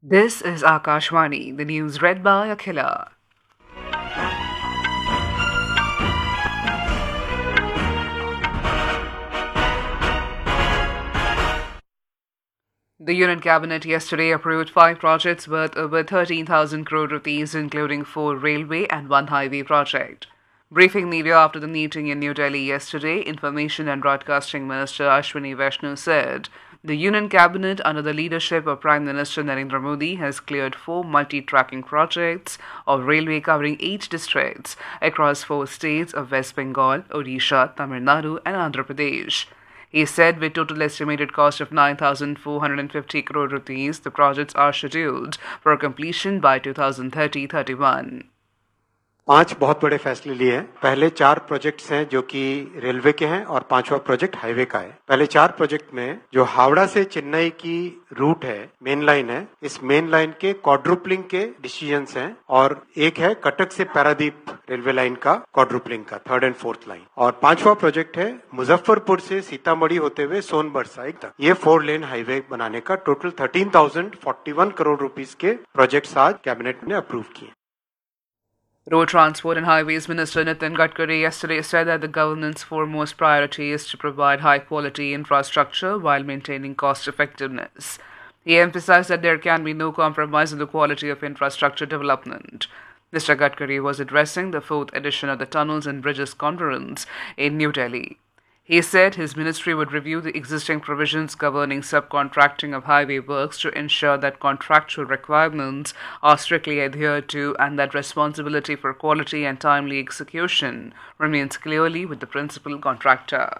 This is Akashvani, the news read by Akhila. The Union Cabinet yesterday approved 5 projects worth over 13,000 crore rupees, including 4 railway and 1 highway project. Briefing media after the meeting in New Delhi yesterday, Information and Broadcasting Minister Ashwini Vaishnaw said the Union Cabinet, under the leadership of Prime Minister Narendra Modi, has cleared 4 multi-tracking projects of railway covering 8 districts across 4 states of West Bengal, Odisha, Tamil Nadu, and Andhra Pradesh. He said with total estimated cost of 9,450 crore rupees, the projects are scheduled for completion by 2030-31. 5 बहुत बड़े फैसले लिए हैं। पहले 4 projects हैं जो कि railway के हैं और 5वां प्रोजेक्ट हाईवे का है। पहले 4 प्रोजेक्ट में जो हावड़ा से चेन्नई की रूट है, मेन लाइन है, इस मेन लाइन के क्वाड्रुपलिंग के डिसीजंस हैं और एक है कटक से पारादीप रेलवे लाइन का क्वाड्रुपलिंग का 3rd एंड 4th लाइन। और 5वां प्रोजेक्ट है मुजफ्फरपुर से सीतामढ़ी होते हुए सोनभद्र साइड तक ये 4 लेन हाईवे बनाने का टोटल 13,041 करोड़ रुपीस के प्रोजेक्ट्स आज कैबिनेट ने अप्रूव किए। Road Transport and Highways Minister Nitin Gadkari yesterday said that the government's foremost priority is to provide high-quality infrastructure while maintaining cost-effectiveness. He emphasized that there can be no compromise in the quality of infrastructure development. Mr. Gadkari was addressing the 4th edition of the Tunnels and Bridges Conference in New Delhi. He said his ministry would review the existing provisions governing subcontracting of highway works to ensure that contractual requirements are strictly adhered to and that responsibility for quality and timely execution remains clearly with the principal contractor.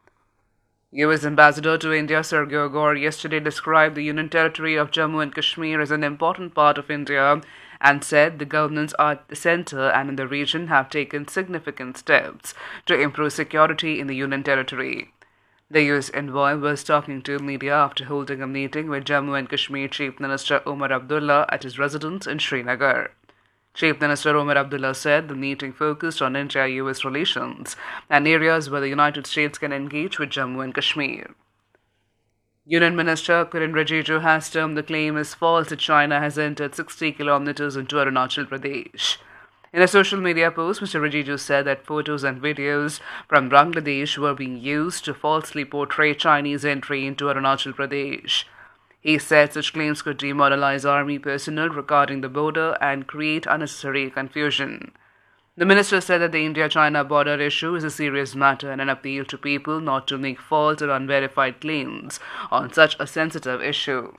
U.S. Ambassador to India Sergio Gore yesterday described the Union Territory of Jammu and Kashmir as an important part of India and said the governments at the centre and in the region have taken significant steps to improve security in the Union Territory. The U.S. envoy was talking to media after holding a meeting with Jammu and Kashmir Chief Minister Omar Abdullah at his residence in Srinagar. Chief Minister Omar Abdullah said the meeting focused on India-US relations and areas where the United States can engage with Jammu and Kashmir. Union Minister Kiren Rijiju has termed the claim as false that China has entered 60 kilometers into Arunachal Pradesh. In a social media post, Mr. Rijiju said that photos and videos from Bangladesh were being used to falsely portray Chinese entry into Arunachal Pradesh. He said such claims could demoralize army personnel regarding the border and create unnecessary confusion. The minister said that the India-China border issue is a serious matter and an appeal to people not to make false or unverified claims on such a sensitive issue.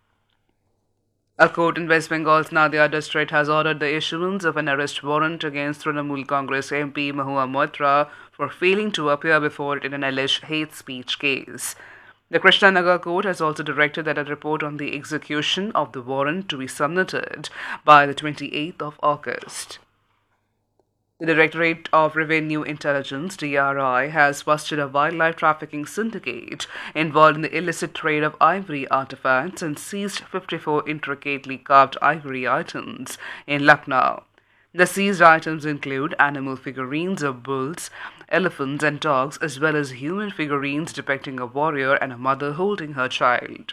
A court in West Bengal's Nadia district has ordered the issuance of an arrest warrant against Trinamool Congress MP Mahua Moitra for failing to appear before it in an alleged hate speech case. The Krishnanagar court has also directed that a report on the execution of the warrant to be submitted by the 28th of August. The Directorate of Revenue Intelligence, DRI, has busted a wildlife trafficking syndicate involved in the illicit trade of ivory artifacts and seized 54 intricately carved ivory items in Lucknow. The seized items include animal figurines of bulls, elephants, and dogs, as well as human figurines depicting a warrior and a mother holding her child.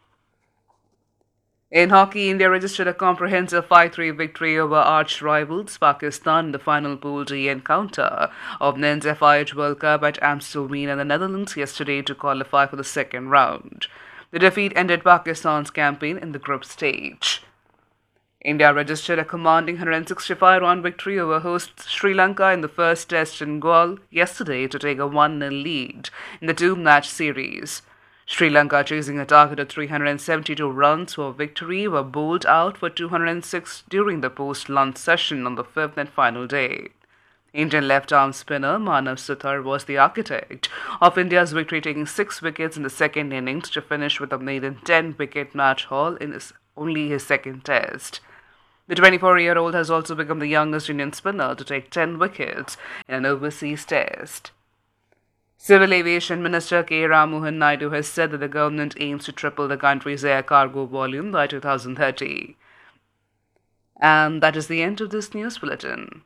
In hockey, India registered a comprehensive 5-3 victory over arch-rivals Pakistan in the final Pool D encounter of Men's FIH World Cup at Amstelveen in the Netherlands yesterday to qualify for the second round. The defeat ended Pakistan's campaign in the group stage. India registered a commanding 165-run victory over host Sri Lanka in the first test in Galle yesterday to take a 1-0 lead in the 2-match series. Sri Lanka, chasing a target of 372 runs for victory, were bowled out for 206 during the post-lunch session on the 5th and final day. Indian left-arm spinner Manav Sutar was the architect of India's victory, taking 6 wickets in the second innings to finish with a maiden 10-wicket match haul in only his second test. The 24-year-old has also become the youngest Indian spinner to take 10 wickets in an overseas test. Civil Aviation Minister K. Ram Mohan Naidu has said that the government aims to triple the country's air cargo volume by 2030. And that is the end of this news bulletin.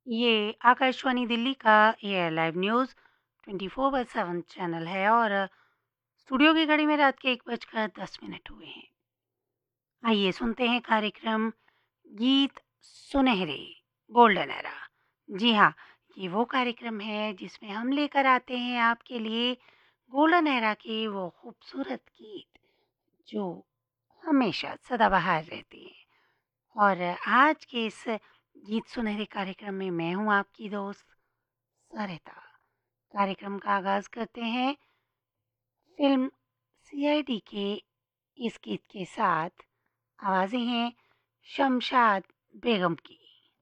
ये आकाशवाणी दिल्ली का air live news 24/7 channel है और studio की घड़ी में रात के 1:10 हुए हैं। आइए सुनते हैं कार्यक्रम गीत सुनहरे गोल्डन एरा। जी हाँ, ये वो कार्यक्रम है जिसमें हम लेकर आते हैं आपके लिए गोल्डन एरा के वो खूबसूरत गीत जो हमेशा सदाबहार रहते हैं। और आज के इस गीत सुनहरे कार्यक्रम में मैं हूँ आपकी दोस्त सरिता। कार्यक्रम का आगाज़ करते हैं फ़िल्म सीआईडी के इस गीत के साथ। आवाज़ें हैं शमशाद बेगम की।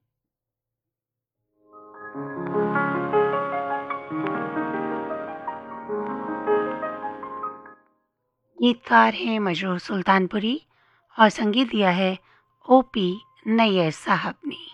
गीतकार हैं मजरूह सुल्तानपुरी और संगीत दिया है ओपी नैयर साहब ने।